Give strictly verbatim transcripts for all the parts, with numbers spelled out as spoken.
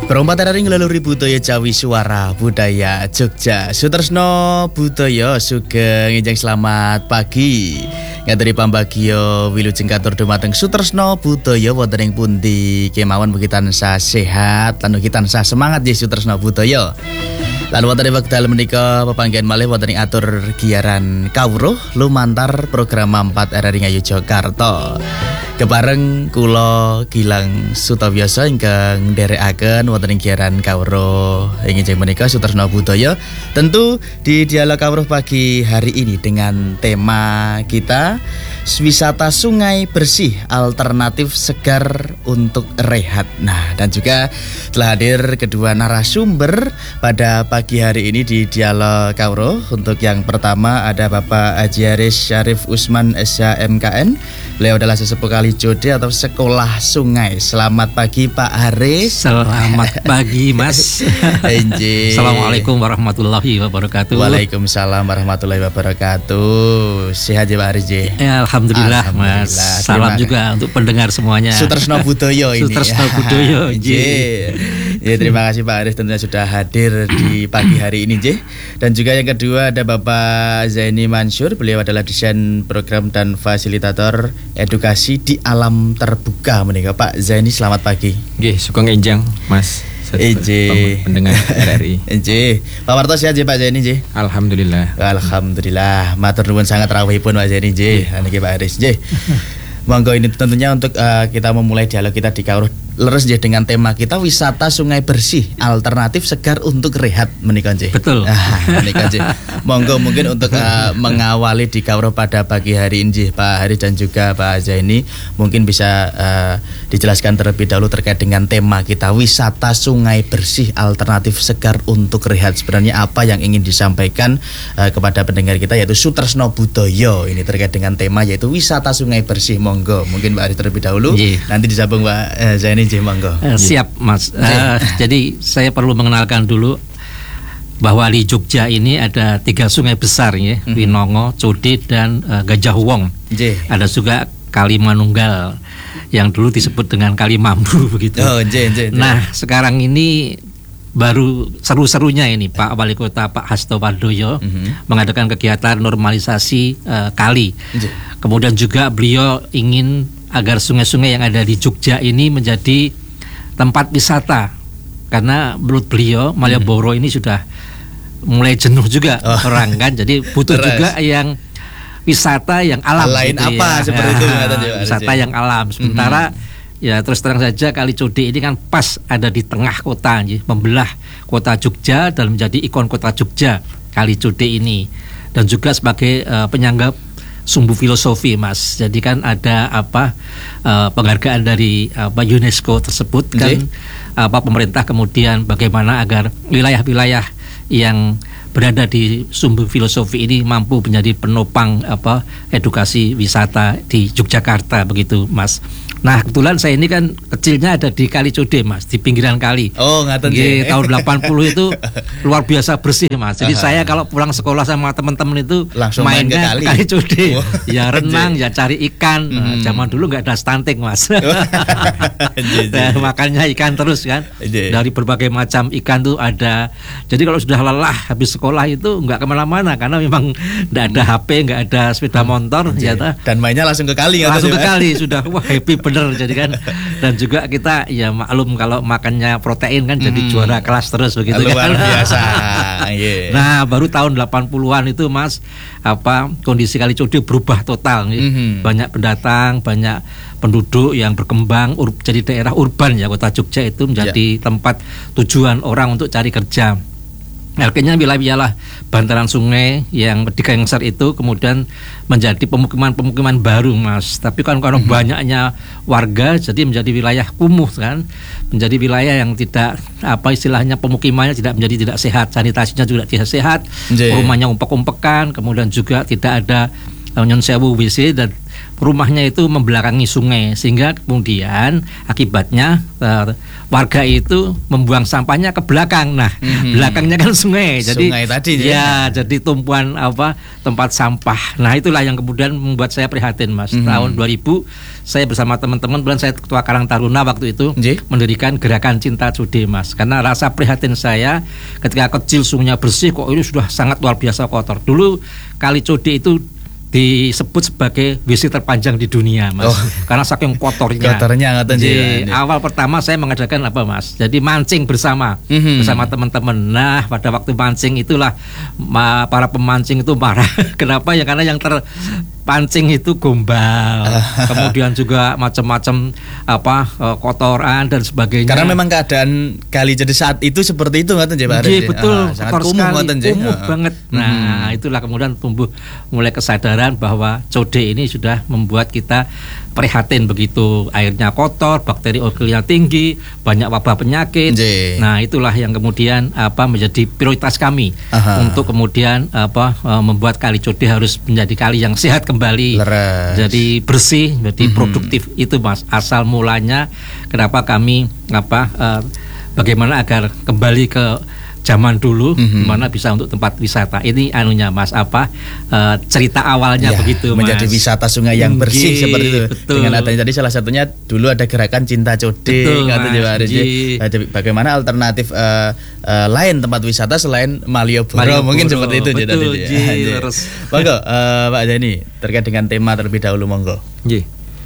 Perompat hari ngeluluri budaya Jawi Suara Budaya Jogja. Sutresno budaya sugeng nginjang selamat pagi. Ngaturi pambagio wilujeng katur dumateng sutresno budaya wonten ing pundi kemawon mugi tansah sehat lan mugi tansah semangat nggih sutresno budaya. Lan wonten ing wekdal menika pepanggihan malih wonten ing atur giaran kawruh lumantar program empat R R I Ngayu Jakarta. Kebareng kula Gilang Sutawiasa ingkang nderekaken wonten ing giaran kawruh inggih menika sutresno budaya. Tentu di dialog kawruh pagi hari ini dengan tema kita wisata sungai bersih alternatif segar untuk rehat. Nah, dan juga telah hadir kedua narasumber pada pagi hari ini di dialog kawruh. Untuk yang pertama ada Bapak Haji Haris Syarif Usman S H M K N. Beliau adalah sesepuh Kali Jode atau Sekolah Sungai. Selamat pagi Pak Haris. Selamat pagi Mas. Assalamualaikum warahmatullahi wabarakatuh. Waalaikumsalam warahmatullahi wabarakatuh. Sehat ya Pak Haris. Ya, Alhamdulillah, Alhamdulillah Mas. Salam juga untuk pendengar semuanya. Sutresno budaya ini. Sutresno budaya. Ya, terima kasih Pak Haris tentunya sudah hadir di pagi hari ini, J. Dan juga yang kedua ada Bapak Zaini Mansur. Beliau adalah desain program dan fasilitator edukasi di alam terbuka menika. Pak Zaini, selamat pagi. Nggih, sugeng enjang Mas. Eje pendengar R R I. Eje. Pak Warto sehat Pak Zaini, J? Alhamdulillah. Alhamdulillah. Matur nuwun sangat rawuhipun Pak Zaini, J. Niki Pak Haris, J. Monggo ini tentunya untuk uh, kita memulai dialog kita di kawruh leres ya dengan tema kita wisata sungai bersih alternatif segar untuk rehat menika nggih. Betul. Ah, menika nggih. Monggo mungkin untuk uh, mengawali di kawruh pada pagi hari ini Pak Haris dan juga Pak Zaini mungkin bisa uh, dijelaskan terlebih dahulu terkait dengan tema kita wisata sungai bersih alternatif segar untuk rehat. Sebenarnya apa yang ingin disampaikan uh, kepada pendengar kita yaitu sutresno budaya ini terkait dengan tema yaitu wisata sungai bersih. Monggo mungkin Pak Haris terlebih dahulu. Ye. Nanti disambung Pak uh, Zaini. Uh, siap Mas. Uh, jadi saya perlu mengenalkan dulu bahwa di Jogja ini ada tiga sungai besar ya, mm-hmm. Winongo, Code dan uh, Gajah Wong. J. Ada juga Kali Manunggal yang dulu disebut dengan Kali Mambu begitu. Oh, J, J, J. Nah sekarang ini baru seru-serunya ini Pak Wali Kota Pak Hasto Wardoyo mm-hmm. mengadakan kegiatan normalisasi uh, kali. J. Kemudian juga beliau ingin agar sungai-sungai yang ada di Jogja ini menjadi tempat wisata karena menurut beliau Malioboro hmm. ini sudah mulai jenuh juga oh. orang kan, jadi butuh Terus. juga yang wisata yang alam lain gitu apa ya. seperti itu ya, wisata yang alam sementara hmm. ya terus terang saja Kali Code ini kan pas ada di tengah kota ya, membelah kota Jogja dan menjadi ikon kota Jogja Kali Code ini dan juga sebagai uh, penyangga sumbu filosofi Mas. Jadi kan ada apa uh, penghargaan dari apa UNESCO tersebut kan okay. apa pemerintah kemudian bagaimana agar wilayah-wilayah yang berada di sumbu filosofi ini mampu menjadi penopang apa edukasi wisata di Yogyakarta begitu Mas. Nah kebetulan saya ini kan kecilnya ada di Kali Code Mas, di pinggiran kali. Oh ngaten nggih. Tahun delapan puluh itu luar biasa bersih Mas. Jadi uh-huh. saya kalau pulang sekolah sama teman-teman itu langsung mainnya main ke Kali, Kali Code. Oh. Ya renang, ya cari ikan. Hmm. Nah, zaman dulu nggak ada stunting Mas. Nah, makannya ikan terus kan. Dari berbagai macam ikan tuh ada. Jadi kalau sudah lelah habis sekolah itu nggak kemana-mana karena memang nggak ada H P, nggak ada sepeda motor. Ya, dan mainnya langsung ke kali. Langsung ke kali sudah wah happy bener jadi kan. Dan juga kita ya maklum kalau makannya protein kan hmm. jadi juara kelas terus begitu luar kan. biasa. Yeah. Nah baru tahun delapan puluhan itu Mas apa kondisi Kali Code berubah total nih. Mm-hmm. Banyak pendatang, banyak penduduk yang berkembang ur- jadi daerah urban ya kota Jogja itu menjadi yeah. tempat tujuan orang untuk cari kerja. Akhirnya wilayah-wilayah bantaran sungai yang digengser itu kemudian menjadi pemukiman-pemukiman baru Mas. Tapi kan karena mm-hmm. banyaknya warga jadi menjadi wilayah kumuh kan, menjadi wilayah yang tidak apa istilahnya pemukimannya tidak menjadi tidak sehat, sanitasinya juga tidak sehat, J. rumahnya umpek-umpekan, kemudian juga tidak ada Nyon Sewu W C dan rumahnya itu membelakangi sungai, sehingga kemudian akibatnya uh, warga itu membuang sampahnya ke belakang. Nah, hmm. belakangnya kan sungai, jadi sungai tadi ya, ya jadi tumpuan apa tempat sampah. Nah, itulah yang kemudian membuat saya prihatin, Mas. Hmm. Tahun dua ribu saya bersama teman-teman, bulan saya ketua Karang Taruna waktu itu J? mendirikan gerakan Cinta Cude, Mas. Karena rasa prihatin saya ketika kecil sungainya bersih, kok ini sudah sangat luar biasa kotor. Dulu Kali Cude itu disebut sebagai W C terpanjang di dunia, Mas. Oh. Karena saking kotornya. Kotornya Jadi awal pertama saya mengadakan apa, Mas? Jadi mancing bersama mm-hmm. bersama teman-teman. Nah, pada waktu mancing itulah ma- para pemancing itu marah. Kenapa ya? Karena yang terpancing itu gombal. Kemudian juga macam-macam apa kotoran dan sebagainya. Karena memang keadaan Kali Cude saat itu seperti itu, nggak tahu ya, Pak Iya, betul. Ah, kotor kumuh, sekali, kumuh uh. banget. Nah, mm-hmm. itulah kemudian tumbuh mulai kesadaran bahwa Cude ini sudah membuat kita prihatin begitu. Airnya kotor, bakteri orgelnya tinggi, banyak wabah penyakit. J. Nah, itulah yang kemudian apa menjadi prioritas kami. Aha. Untuk kemudian apa membuat Kali Cude harus menjadi kali yang sehat kembali. Leres. Jadi bersih, jadi mm-hmm. produktif. Itu, Mas, asal mulanya kenapa kami apa uh, bagaimana agar kembali ke zaman dulu, mm-hmm. mana bisa untuk tempat wisata. Ini anunya, Mas, apa uh, cerita awalnya ya, begitu, Mas. Menjadi wisata sungai yang bersih Gih, seperti itu. Betul. Dengan adanya tadi salah satunya dulu ada gerakan Cinta Cude. Bagaimana alternatif uh, uh, lain tempat wisata selain Malioboro, Malioboro mungkin seperti itu. Betul, tadi. Monggo, uh, Pak Dani terkait dengan tema terlebih dahulu, monggo. Ye.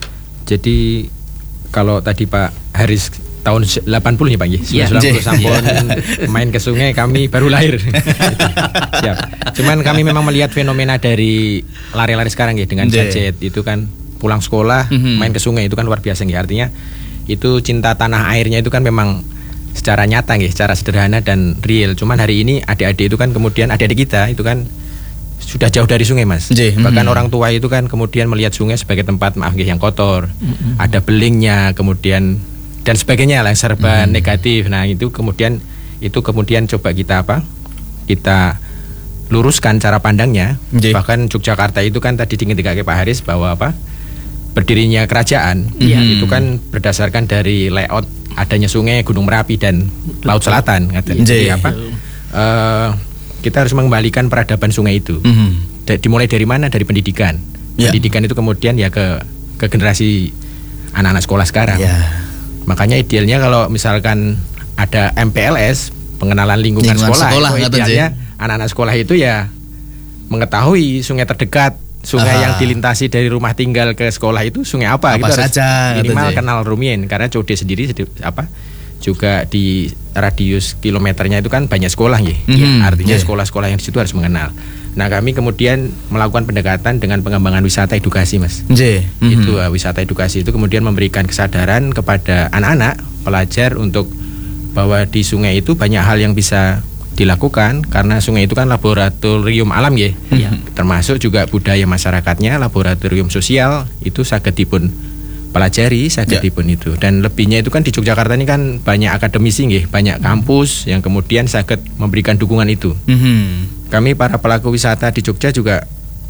Jadi kalau tadi Pak Haris tahun delapan puluh ya Pak, ya, sembilan puluh sampun main ke sungai, kami baru lahir. Siap. Cuman kami memang melihat fenomena dari lari-lari sekarang ya dengan gadget itu kan, pulang sekolah mm-hmm. main ke sungai itu kan luar biasa ya. Artinya itu cinta tanah airnya itu kan memang secara nyata ya, secara sederhana dan real. Cuman hari ini adik-adik itu kan kemudian adik-adik kita itu kan sudah jauh dari sungai, Mas. J, Bahkan mm-hmm. orang tua itu kan kemudian melihat sungai sebagai tempat maaf yang kotor, mm-hmm. ada belingnya, kemudian dan sebagainya lah, serba hmm. negatif. Nah, itu kemudian itu kemudian coba kita apa? Kita luruskan cara pandangnya. J. Bahkan Yogyakarta itu kan tadi diingatkan Pak Haris bahwa apa? Berdirinya kerajaan hmm. itu kan berdasarkan dari layout adanya sungai, Gunung Merapi dan Laut Selatan. Jadi apa? Uh, kita harus mengembalikan peradaban sungai itu. Hmm. D- dimulai dari mana? Dari pendidikan. Yeah. Pendidikan itu kemudian ya ke ke generasi anak-anak sekolah sekarang. Yeah. Makanya idealnya kalau misalkan ada M P L S, pengenalan lingkungan, lingkungan sekolah, sekolah itu idealnya anak-anak sekolah itu ya mengetahui sungai terdekat, sungai Aha. yang dilintasi dari rumah tinggal ke sekolah itu sungai apa, apa gitu saja, harus minimal kenal rumien. Karena Cude sendiri apa juga di radius kilometernya itu kan banyak sekolah ya, mm-hmm. artinya yeah. sekolah-sekolah yang di situ harus mengenal. Nah, kami kemudian melakukan pendekatan dengan pengembangan wisata edukasi, Mas. Yeah. Mm-hmm. Itu uh, wisata edukasi itu kemudian memberikan kesadaran kepada anak-anak pelajar untuk bahwa di sungai itu banyak hal yang bisa dilakukan, karena sungai itu kan laboratorium alam ya, yeah. termasuk juga budaya masyarakatnya, laboratorium sosial itu saged dipun pelajari sagedipun yeah. itu. Dan lebihnya itu kan di Yogyakarta ini kan banyak akademisi nggih, banyak kampus yang kemudian saged memberikan dukungan itu. Mm-hmm. Kami para pelaku wisata di Jogja juga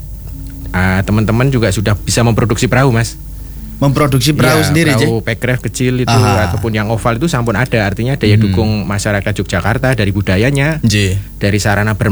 uh, teman-teman juga sudah bisa memproduksi perahu, Mas. Memproduksi perahu ya, sendiri, perahu packraft kecil itu Aha. ataupun yang oval itu sampun ada. Artinya daya mm-hmm. dukung masyarakat Yogyakarta dari budayanya, J. dari sarana ber